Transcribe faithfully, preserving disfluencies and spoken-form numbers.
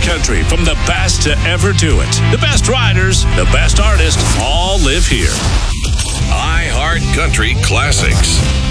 country from the best to ever do it. The best riders, the best artists, all live here. iHeart Country Classics.